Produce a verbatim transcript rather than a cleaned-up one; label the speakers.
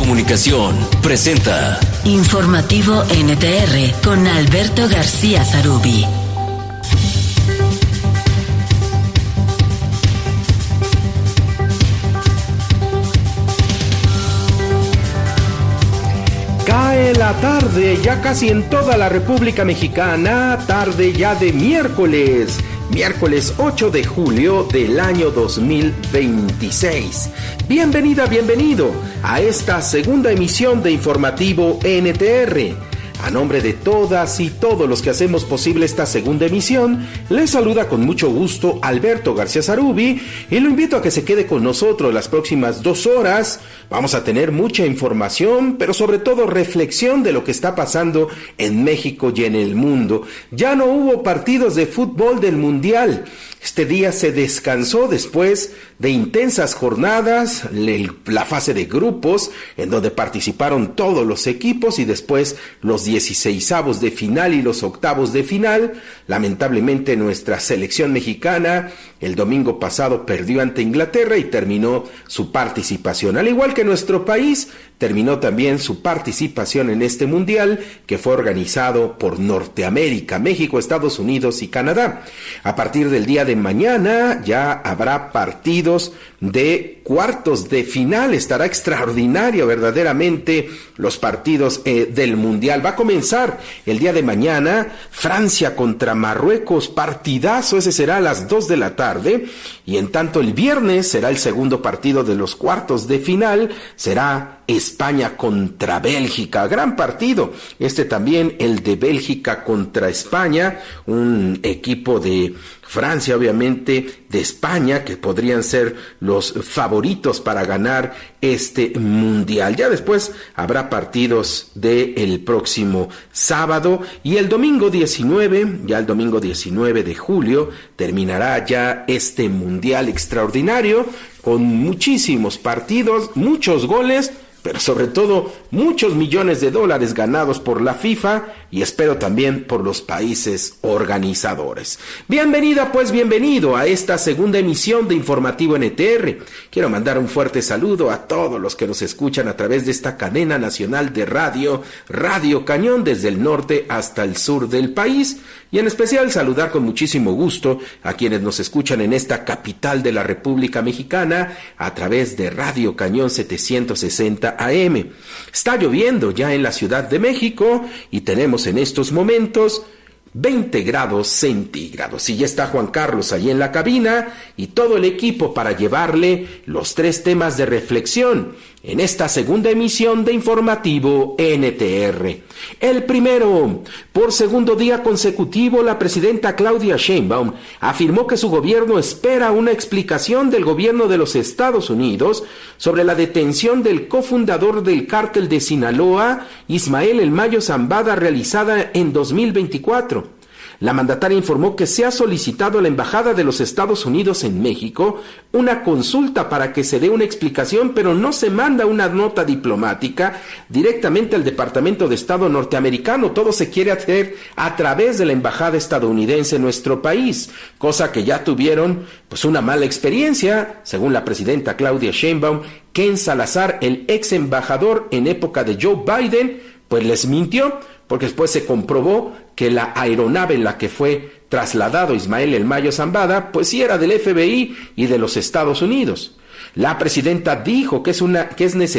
Speaker 1: Comunicación presenta
Speaker 2: Informativo N T R con Alberto García Zarubi.
Speaker 3: Cae la tarde, ya casi en toda la República Mexicana, tarde ya de miércoles, miércoles ocho de julio del año dos mil veintiséis. Bienvenida, bienvenido a esta segunda emisión de Informativo N T R. A nombre de todas y todos los que hacemos posible esta segunda emisión, les saluda con mucho gusto Alberto García Zarubi y lo invito a que se quede con nosotros las próximas dos horas. Vamos a tener mucha información, pero sobre todo reflexión de lo que está pasando en México y en el mundo. Ya no hubo partidos de fútbol del Mundial. Este día se descansó después de intensas jornadas, la fase de grupos, en donde participaron todos los equipos y después los dieciseisavos de final y los octavos de final. Lamentablemente nuestra selección mexicana el domingo pasado perdió ante Inglaterra y terminó su participación. Al igual que nuestro país, terminó también su participación en este mundial que fue organizado por Norteamérica, México, Estados Unidos y Canadá. A partir del día de mañana ya habrá partidos de cuartos de final. Estará extraordinario verdaderamente los partidos eh, del mundial. Va a comenzar el día de mañana Francia contra Marruecos, partidazo, ese será a las dos de la tarde, y en tanto el viernes será el segundo partido de los cuartos de final, será España contra Bélgica, gran partido, este también el de Bélgica contra España, un equipo de Francia, obviamente, de España, que podrían ser los favoritos para ganar este mundial. Ya después habrá partidos del próximo sábado y el domingo diecinueve, ya el domingo diecinueve de julio, terminará ya este mundial extraordinario con muchísimos partidos, muchos goles, pero sobre todo muchos millones de dólares ganados por la FIFA y espero también por los países organizadores. Bienvenida, pues bienvenido a esta segunda emisión de Informativo N T R. Quiero mandar un fuerte saludo a todos los que nos escuchan a través de esta cadena nacional de radio, Radio Cañón, desde el norte hasta el sur del país, y en especial saludar con muchísimo gusto a quienes nos escuchan en esta capital de la República Mexicana a través de Radio Cañón setecientos sesenta A M. Está lloviendo ya en la Ciudad de México y tenemos en estos momentos veinte grados centígrados. Y ya está Juan Carlos allí en la cabina y todo el equipo para llevarle los tres temas de reflexión en esta segunda emisión de Informativo N T R. El primero, por segundo día consecutivo, la presidenta Claudia Sheinbaum afirmó que su gobierno espera una explicación del gobierno de los Estados Unidos sobre la detención del cofundador del cártel de Sinaloa, Ismael El Mayo Zambada, realizada en dos mil veinticuatro. La mandataria informó que se ha solicitado a la Embajada de los Estados Unidos en México una consulta para que se dé una explicación, pero no se manda una nota diplomática directamente al Departamento de Estado norteamericano. Todo se quiere hacer a través de la Embajada estadounidense en nuestro país, cosa que ya tuvieron pues una mala experiencia, según la presidenta Claudia Sheinbaum. Ken Salazar, el ex embajador en época de Joe Biden, pues les mintió, porque después se comprobó que la aeronave en la que fue trasladado Ismael El Mayo Zambada, pues sí era del F B I y de los Estados Unidos. La presidenta dijo que es una que es necesario